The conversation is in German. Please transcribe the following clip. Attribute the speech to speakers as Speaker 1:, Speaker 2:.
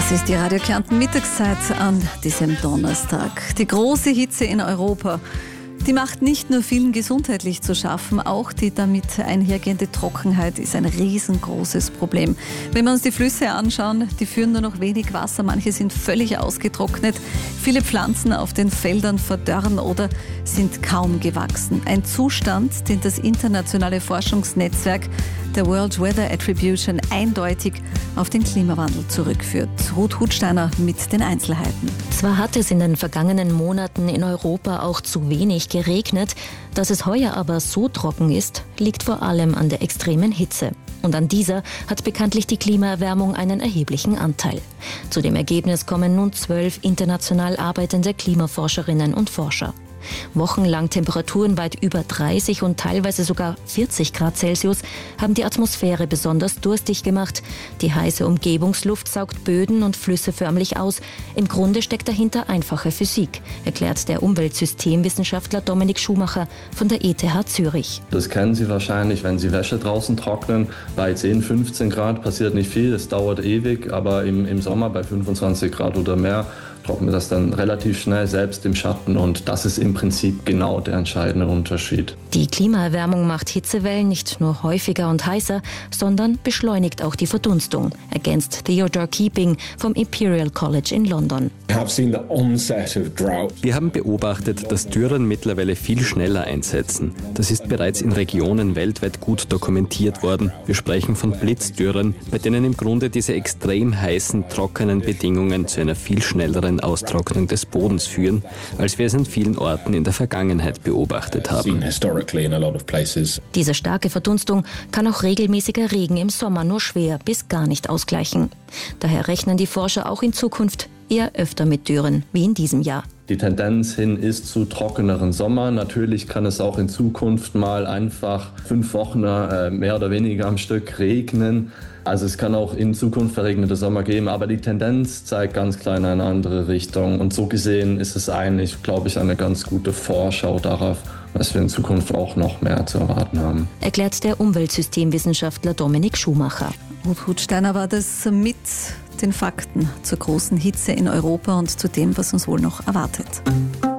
Speaker 1: Das ist die Radio Kärnten Mittagszeit an diesem Donnerstag. Die große Hitze in Europa, die macht nicht nur vielen gesundheitlich zu schaffen, auch die damit einhergehende Trockenheit ist ein riesengroßes Problem. Wenn wir uns die Flüsse anschauen, die führen nur noch wenig Wasser, manche sind völlig ausgetrocknet, viele Pflanzen auf den Feldern verdörren oder sind kaum gewachsen. Ein Zustand, den das internationale Forschungsnetzwerk der World Weather Attribution eindeutig auf den Klimawandel zurückführt. Ruth Hutsteiner mit den Einzelheiten.
Speaker 2: Zwar hat es in den vergangenen Monaten in Europa auch zu wenig geregnet, dass es heuer aber so trocken ist, liegt vor allem an der extremen Hitze. Und an dieser hat bekanntlich die Klimaerwärmung einen erheblichen Anteil. Zu dem Ergebnis kommen nun 12 international arbeitende Klimaforscherinnen und Forscher. Wochenlang Temperaturen weit über 30 und teilweise sogar 40 Grad Celsius haben die Atmosphäre besonders durstig gemacht. Die heiße Umgebungsluft saugt Böden und Flüsse förmlich aus. Im Grunde steckt dahinter einfache Physik, erklärt der Umweltsystemwissenschaftler Dominik Schumacher von der ETH Zürich.
Speaker 3: Das kennen Sie wahrscheinlich, wenn Sie Wäsche draußen trocknen. Bei 10, 15 Grad passiert nicht viel, es dauert ewig, aber im Sommer bei 25 Grad oder mehr trocknet das dann relativ schnell, selbst im Schatten. Und das ist im Prinzip genau der entscheidende Unterschied.
Speaker 2: Die Klimaerwärmung macht Hitzewellen nicht nur häufiger und heißer, sondern beschleunigt auch die Verdunstung, ergänzt Theodore Keeping vom Imperial College in London.
Speaker 4: Wir haben beobachtet, dass Dürren mittlerweile viel schneller einsetzen. Das ist bereits in Regionen weltweit gut dokumentiert worden. Wir sprechen von Blitzdürren, bei denen im Grunde diese extrem heißen, trockenen Bedingungen zu einer viel schnelleren Austrocknung des Bodens führen, als wir es an vielen Orten in der Vergangenheit beobachtet haben.
Speaker 2: Diese starke Verdunstung kann auch regelmäßiger Regen im Sommer nur schwer bis gar nicht ausgleichen. Daher rechnen die Forscher auch in Zukunft eher öfter mit Dürren, wie in diesem Jahr.
Speaker 3: Die Tendenz hin ist zu trockeneren Sommer. Natürlich kann es auch in Zukunft mal einfach 5 Wochen mehr oder weniger am Stück regnen. Also es kann auch in Zukunft verregnete Sommer geben, aber die Tendenz zeigt ganz klar in eine andere Richtung. Und so gesehen ist es eigentlich, glaube ich, eine ganz gute Vorschau darauf, was wir in Zukunft auch noch mehr zu erwarten haben.
Speaker 2: Erklärt der Umweltsystemwissenschaftler Dominik Schumacher.
Speaker 1: Ruth Hutsteiner war das mit den Fakten zur großen Hitze in Europa und zu dem, was uns wohl noch erwartet.